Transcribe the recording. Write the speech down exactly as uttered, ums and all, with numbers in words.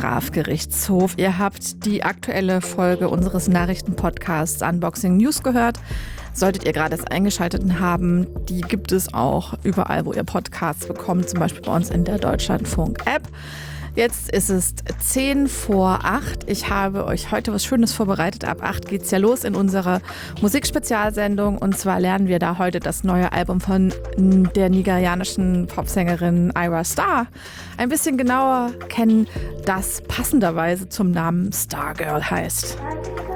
Strafgerichtshof. Ihr habt die aktuelle Folge unseres Nachrichtenpodcasts Unboxing News gehört. Solltet ihr gerade erst eingeschaltet haben, die gibt es auch überall, wo ihr Podcasts bekommt, zum Beispiel bei uns in der Deutschlandfunk-App. Jetzt ist es zehn vor acht. Ich habe euch heute was Schönes vorbereitet. Ab acht geht's ja los in unserer Musikspezialsendung. Und zwar lernen wir da heute das neue Album von der nigerianischen Popsängerin Ayra Starr ein bisschen genauer kennen, das passenderweise zum Namen Stargirl heißt.